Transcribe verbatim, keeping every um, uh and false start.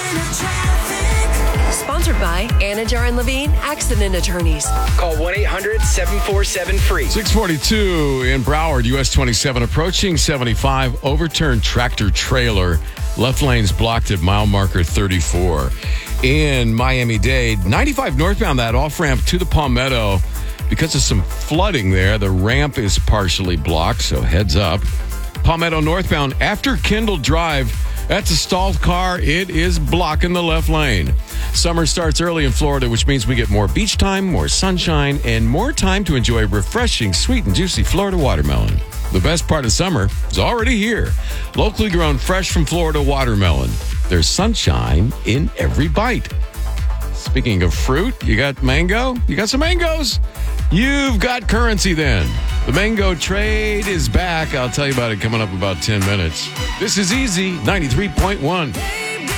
Sponsored by Anajar and Levine Accident Attorneys. Call one eight hundred seven four seven free. six forty-two in Broward, U S twenty-seven approaching seventy-five. Overturned tractor trailer. Left lane's blocked at mile marker thirty-four. In Miami-Dade, ninety-five northbound, that off-ramp to the Palmetto. Because of some flooding there, the ramp is partially blocked, so heads up. Palmetto northbound after Kendall Drive. That's a stalled car. It is blocking the left lane. Summer starts early in Florida, which means we get more beach time, more sunshine, and more time to enjoy refreshing, sweet, and juicy Florida watermelon. The best part of summer is already here. Locally grown, fresh from Florida watermelon. There's sunshine in every bite. Speaking of fruit, you got mango? You got some mangoes? You've got currency then. The mango trade is back. I'll tell you about it coming up about ten minutes. This is Easy ninety-three point one.